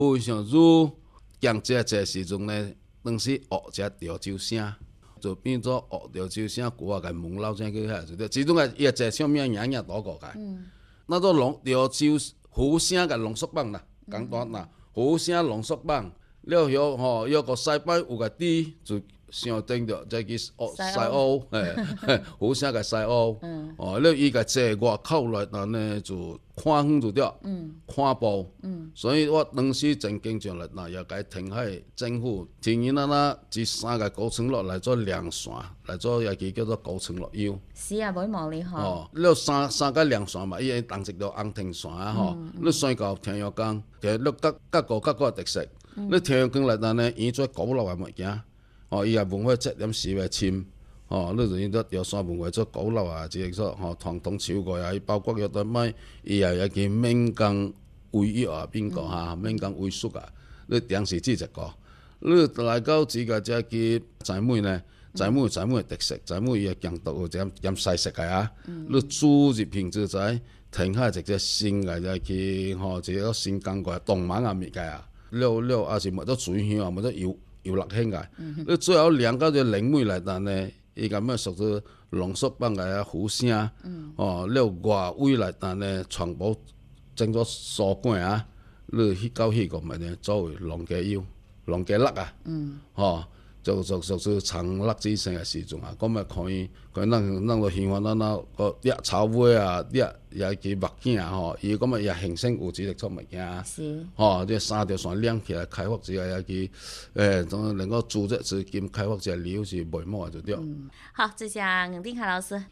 非常愈降这时阵呢，当时学这潮州声，就变做学潮州声，古啊，甲问老先去遐就对。其中啊，伊个什么名倒过来，那做潮州胡声甲浓缩版啦，简单啦，胡声浓缩版。了后吼，约个西摆有个底就上顶着，再去西欧，胡声个西欧，了伊个坐外口来，呢就看远就对，看步，所以我当时真经常来，也甲填海政府天然这3个高层路来做梁线，来做也叫做高层路腰。 是啊，袂毛哩吼。 了三个梁线嘛，伊个同一条红藤线啊吼，你山到天阳江，其实你各个特色。你天阳江内底呢，沿做古老个物件，伊也文化节点时来深，你就沿做潮汕文化做古老啊，即个说传统手艺啊，伊包括有得卖，伊也去闽江威玉啊，闽江威术啊，你当时只一个，你来到这个遮去材妹呢，材妹的特色，材妹伊个强度有点西式个啊，你煮入品质在填海一个新个再去一个新感觉，动漫啊物件啊。了也是冇得水香啊，冇得油辣香个。你最后两个就灵媒来但呢，伊咁样属于浓缩版个胡声，了外围来但呢，全部整咗蔬果啊，你去到迄个物呢，作为农家油、农家辣啊，就属于长辣之声个时阵啊，咁咪可以咱就喜欢咱个叶草尾啊，也去目镜吼，伊咁也形成有质力出物件， 是， 这3条线连起来开发之下也去，总能够组织资金开发这理由是袂满就对。 好，这下吴定凯老师。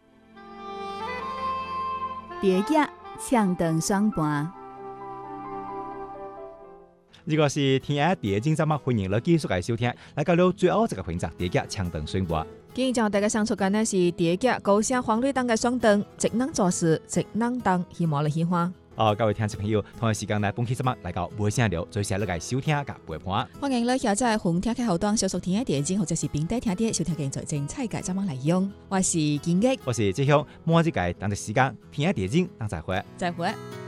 蝶叶呛灯双盘。 如果是听下蝶精节目，欢迎你继续来收听。来到了最后一个环节，蝶叶枪灯宣布。 今日将大家相处緊呢是蝶葉高聲黃綠燈嘅雙燈，職能做事，職能當，希望你喜歡。 各位聽眾朋友，同一時間呢，本期節目嚟到無聲聊，最先你嚟收聽及陪伴。 歡迎你下載紅聽嘅後端小熟聽嘅電影，或者是並低聽啲小聽嘅最精彩嘅節目嚟用。我是建益， 我是志雄，每一屆當嘅時間，聽下電影，當再會。 再會。